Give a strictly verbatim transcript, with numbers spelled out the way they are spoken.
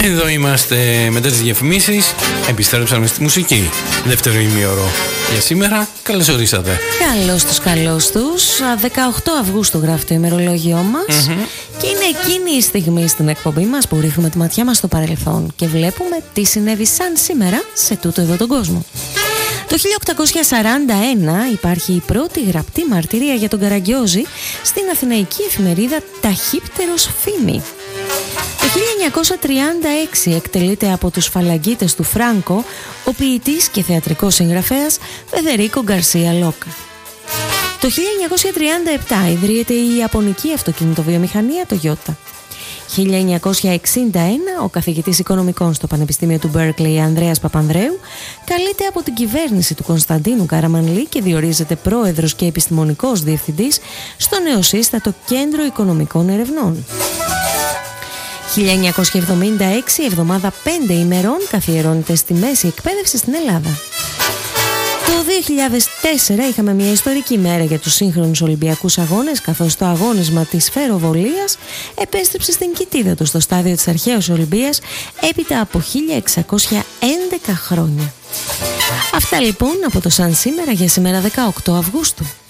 Εδώ είμαστε μετά τις διαφημίσεις. Επιστρέψαμε στη μουσική. Δεύτερο ημίωρο για σήμερα. Καλώς ορίσατε. Καλώς τους, καλώς τους. δεκαοκτώ Αυγούστου γράφει το ημερολόγιό μας. Mm-hmm. Και είναι εκείνη η στιγμή στην εκπομπή μας που ρίχνουμε τη ματιά μας στο παρελθόν και βλέπουμε τι συνέβη σαν σήμερα σε τούτο εδώ τον κόσμο. Το χίλια οκτακόσια σαράντα ένα υπάρχει η πρώτη γραπτή μαρτυρία για τον Καραγκιόζη στην αθηναϊκή εφημερίδα Ταχύπτερος Φήμη. Το χίλια εννιακόσια τριάντα έξι εκτελείται από τους φαλαγγίτες του Φράνκο ο ποιητής και θεατρικός συγγραφέας Φεδερίκο Γκαρσία Λόκα. Το χίλια εννιακόσια τριάντα επτά ιδρύεται η Ιαπωνική αυτοκινητοβιομηχανία Toyota. χίλια εννιακόσια εξήντα ένα ο καθηγητής οικονομικών στο Πανεπιστήμιο του Μπέρκλεϊ Ανδρέας Παπανδρέου καλείται από την κυβέρνηση του Κωνσταντίνου Καραμανλή και διορίζεται πρόεδρος και επιστημονικός διευθυντής στο νεοσύστατο Κέντρο Οικονομικών Ερευνών. χίλια εννιακόσια εβδομήντα έξι, η εβδομάδα πέντε ημερών καθιερώνεται στη μέση εκπαίδευση στην Ελλάδα. Το δύο χιλιάδες τέσσερα είχαμε μια ιστορική μέρα για τους σύγχρονους Ολυμπιακούς Αγώνες, καθώς το αγώνισμα της σφαιροβολίας επέστρεψε στην κοιτίδα του στο στάδιο της αρχαίας Ολυμπίας έπειτα από χίλια εξακόσια έντεκα χρόνια. Αυτά λοιπόν από το σαν σήμερα για σήμερα δεκαοκτώ Αυγούστου.